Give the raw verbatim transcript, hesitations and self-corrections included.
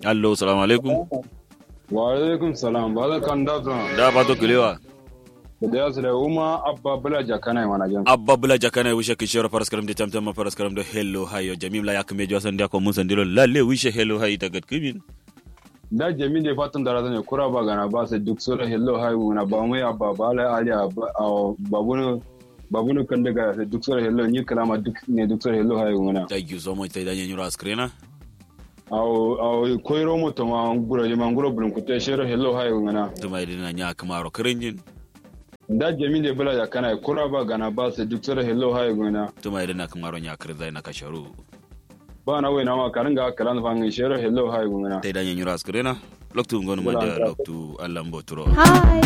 Allo, salamu alaikum. Wa alaikum salam. Ba za kan da zan. Da ba to kilewa. Da ya sire uma abba bula jakana mana jan. Abba bula jakana wishe kishoro paraskaram de tamtama paraskaram do hello hayo jamim la yakme jo san dia ko mun san dilo lalle wishe hello hayi tagat kimin. Da jami ne fatan da razan kura ba gana ba sai duk sura hello hayi na ba mai abba ba la ali babunu babunu kan daga sai duk sura hello ni kalama duk ne duk sura hello hayi wana. Thank you so much tai da nyura screena. Aw aw koiro mo to ma ngura je ma ngura bulun kutai shero hello hayi wana. Tuma idina nya kamaro krenjin. Da jami ne bula jakana kura ba gana ba sai duk sura hello hayi wana. Tuma idina kamaro nya krzai na kasharu. Ba na wai na ma karanga kalan fangin shero hello hayi wana. Tai da nyura screena. Loktu ngonu ma da loktu allambo turo. Hi.